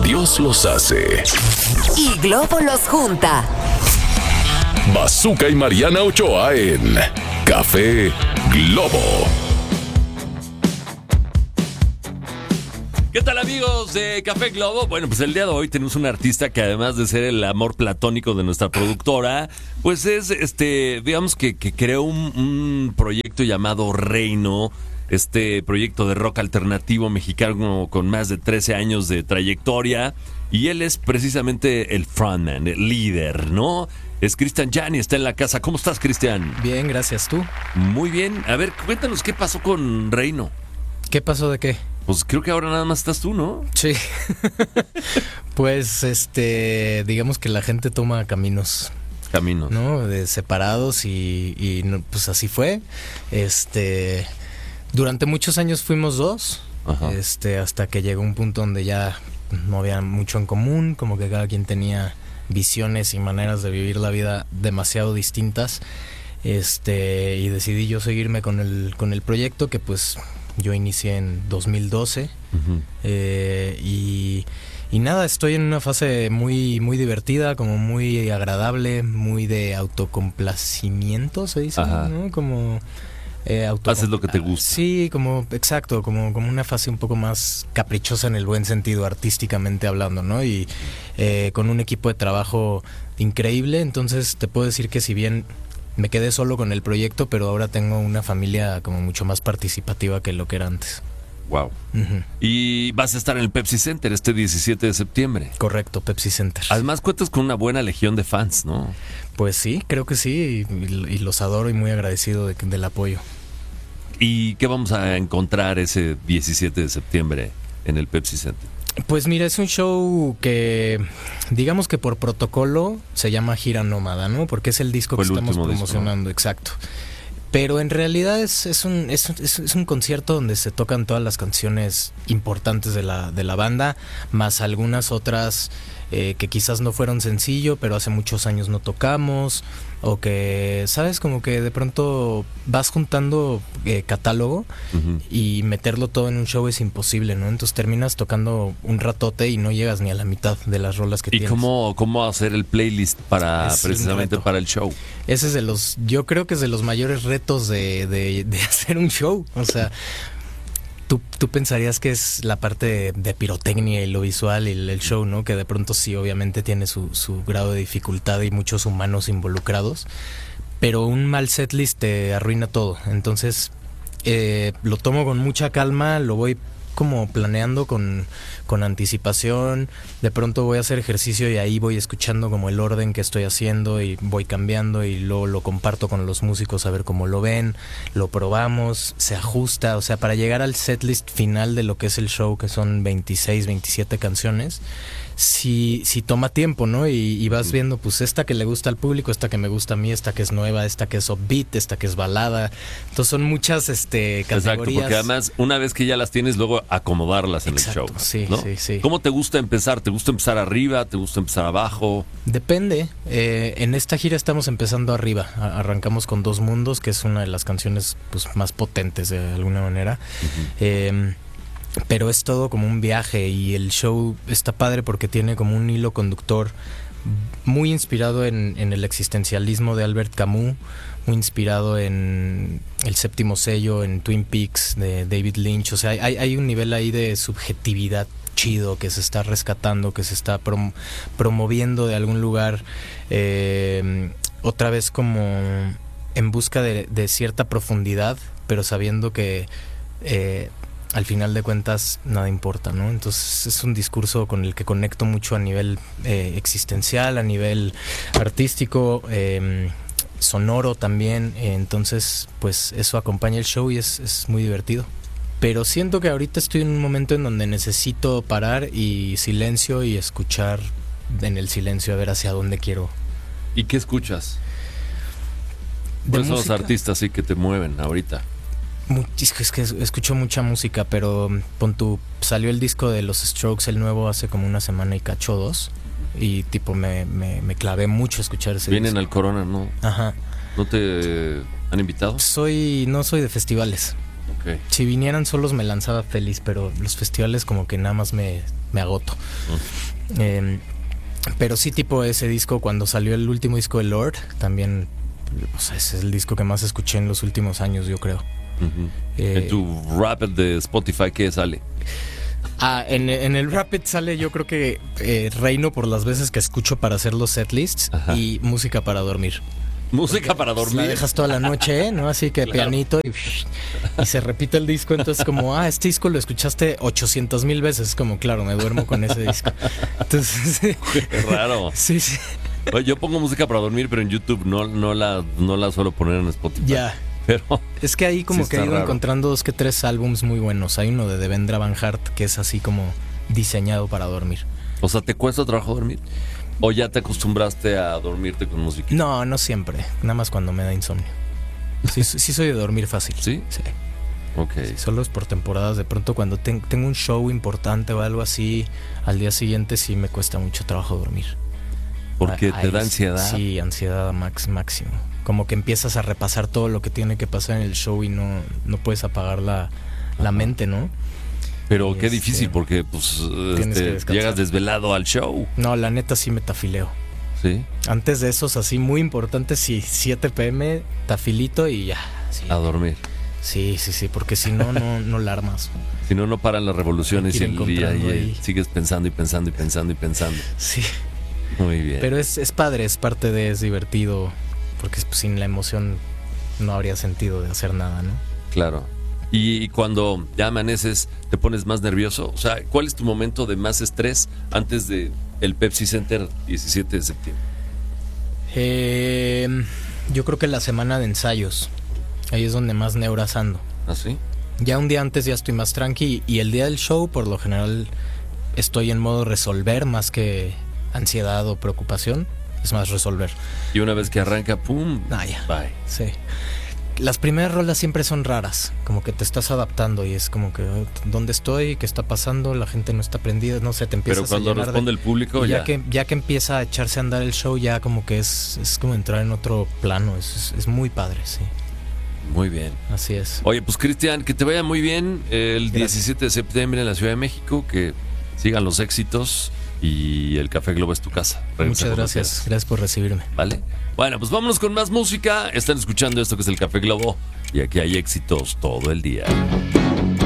Dios los hace y Globo los junta. Bazooka y Mariana Ochoa en Café Globo. ¿Qué tal, amigos de Café Globo? Bueno, pues el día de hoy tenemos un artista que, además de ser el amor platónico de nuestra productora, pues es, digamos que creó un proyecto llamado Reino, proyecto de rock alternativo mexicano con más de 13 años de trayectoria, y él es precisamente el frontman, el líder, ¿no? Es Cristian Gianni, está en la casa. ¿Cómo estás, Cristian? Bien, gracias. ¿Tú? Muy bien. A ver, cuéntanos qué pasó con Reino. ¿Qué pasó de qué? Pues creo que ahora nada más estás tú, ¿no? Sí. Pues, digamos que la gente toma caminos, ¿no? Separados y no, pues así fue. Durante muchos años fuimos dos. Ajá. Hasta que llegó un punto donde ya no había mucho en común, como que cada quien tenía visiones y maneras de vivir la vida demasiado distintas. Y decidí yo seguirme con el proyecto que pues yo inicié en 2012. Uh-huh. Y nada, estoy en una fase muy, muy divertida, como muy agradable, muy de autocomplacimiento, se dice, ¿no? Como haces lo que te gusta. Sí, exacto, como una fase un poco más caprichosa en el buen sentido, artísticamente hablando, ¿no? Y con un equipo de trabajo increíble. Entonces te puedo decir que si bien me quedé solo con el proyecto, pero ahora tengo una familia como mucho más participativa que lo que era antes. Wow. Uh-huh. Y vas a estar en el Pepsi Center este 17 de septiembre. Correcto, Pepsi Center. Además cuentas con una buena legión de fans, ¿no? Pues sí, creo que sí, y los adoro y muy agradecido del apoyo. ¿Y qué vamos a encontrar ese 17 de septiembre en el Pepsi Center? Pues mira, es un show que, digamos que por protocolo se llama Gira Nómada, ¿no? Porque es el disco que estamos promocionando, disco, ¿no? Exacto. Pero en realidad es un concierto donde se tocan todas las canciones importantes de la banda, más algunas otras que quizás no fueron sencillo, pero hace muchos años no tocamos, o que, ¿sabes? Como que de pronto vas juntando catálogo. Uh-huh. Y meterlo todo en un show es imposible, ¿no? Entonces terminas tocando un ratote y no llegas ni a la mitad de las rolas que tienes. ¿Y cómo hacer el playlist precisamente para el show? Ese es yo creo que es de los mayores retos de hacer un show. O sea, tú pensarías que es la parte de pirotecnia y lo visual y el show, ¿no? Que de pronto sí, obviamente tiene su grado de dificultad y muchos humanos involucrados, pero un mal setlist te arruina todo. Entonces lo tomo con mucha calma, lo voy como planeando con anticipación. De pronto voy a hacer ejercicio y ahí voy escuchando como el orden que estoy haciendo y voy cambiando, y luego lo comparto con los músicos a ver cómo lo ven, lo probamos, se ajusta, o sea, para llegar al setlist final de lo que es el show, que son 26, 27 canciones, sí toma tiempo, ¿no? Y vas viendo, pues, esta que le gusta al público, esta que me gusta a mí, esta que es nueva, esta que es upbeat, esta que es balada. Entonces son muchas categorías. Exacto, porque además una vez que ya las tienes, luego acomodarlas en Exacto, el show, sí, ¿no? Sí. ¿Cómo te gusta empezar? ¿Te gusta empezar arriba? ¿Te gusta empezar abajo? Depende. En esta gira estamos empezando arriba. Arrancamos con Dos Mundos, que es una de las canciones pues más potentes de alguna manera. Uh-huh. Pero es todo como un viaje, y el show está padre porque tiene como un hilo conductor muy inspirado en el existencialismo de Albert Camus, muy inspirado en El Séptimo Sello, en Twin Peaks de David Lynch. O sea, hay un nivel ahí de subjetividad chido que se está rescatando, que se está promoviendo de algún lugar, otra vez como en busca de cierta profundidad, pero sabiendo que al final de cuentas nada importa, ¿no? Entonces es un discurso con el que conecto mucho a nivel existencial, a nivel artístico, sonoro también. Entonces pues eso acompaña el show y es muy divertido. Pero siento que ahorita estoy en un momento en donde necesito parar y silencio y escuchar en el silencio a ver hacia dónde quiero. ¿Y qué escuchas? ¿Cuáles son los artistas sí que te mueven ahorita? Es que escucho mucha música, pero salió el disco de los Strokes, el nuevo, hace como una semana y cacho, 2, y tipo me clavé mucho a escuchar ese Vienen disco. al Corona, ¿no? Ajá. ¿No te han invitado? No soy de festivales. Okay. Si vinieran solos me lanzaba feliz, pero los festivales como que nada más me agoto. Pero sí, tipo ese disco, cuando salió el último disco de Lord, también, o sea, ese es el disco que más escuché en los últimos años, yo creo. En tu Rapid de Spotify, ¿qué sale? En el Rapid sale, yo creo que Reino, por las veces que escucho para hacer los setlists. Ajá. Y música para dormir. Música para dormir. La dejas toda la noche, ¿no? Así que claro. Pianito y se repite el disco. Entonces como, este disco lo escuchaste 800,000 veces. Como, claro, me duermo con ese disco. Entonces, qué raro. Sí. Oye, yo pongo música para dormir, pero en YouTube no la suelo poner en Spotify. Ya. Pero es que ahí como sí que he ido raro. Encontrando 2 que 3 álbums muy buenos. Hay uno de Devendra Banhart que es así como diseñado para dormir. O sea, ¿te cuesta trabajo dormir? ¿O ya te acostumbraste a dormirte con música? No siempre. Nada más cuando me da insomnio. Sí soy de dormir fácil. ¿Sí? Sí. Ok. Sí, solo es por temporadas. De pronto cuando tengo un show importante o algo así, al día siguiente sí me cuesta mucho trabajo dormir. ¿Porque te da ansiedad? Sí, ansiedad máximo. Como que empiezas a repasar todo lo que tiene que pasar en el show y no puedes apagar la mente, ¿no? Pero qué difícil, porque pues llegas desvelado al show. No, la neta sí me tafileo. ¿Sí? Antes de esos así muy importantes, sí, 7 p.m, tafilito y ya. Sí. A dormir. Sí, porque si no la armas. Si no paran las revoluciones y el día y sigues pensando y pensando y pensando y pensando. Sí. Muy bien. Pero es padre, es divertido, porque sin la emoción no habría sentido de hacer nada, ¿no? Claro. Y cuando ya amaneces, ¿te pones más nervioso? O sea, ¿cuál es tu momento de más estrés antes de el Pepsi Center 17 de septiembre? Yo creo que la semana de ensayos. Ahí es donde más neuras ando. ¿Ah, sí? Ya un día antes ya estoy más tranqui y el día del show, por lo general, estoy en modo resolver más que ansiedad o preocupación. Es más resolver. Y una vez que arranca, ¡pum! Ya. Bye. Sí. Las primeras rolas siempre son raras, como que te estás adaptando y es como que ¿dónde estoy? ¿Qué está pasando? La gente no está prendida, no sé, te empiezas a Pero cuando responde el público ya que empieza a echarse a andar el show, ya como que es como entrar en otro plano, es muy padre, sí. Muy bien. Así es. Oye, pues Cristian, que te vaya muy bien el 17 de septiembre en la Ciudad de México, que sigan los éxitos y el Café Globo es tu casa. Muchas gracias, gracias por recibirme. Vale. Bueno, pues vámonos con más música. Están escuchando esto que es el Café Globo y aquí hay éxitos todo el día.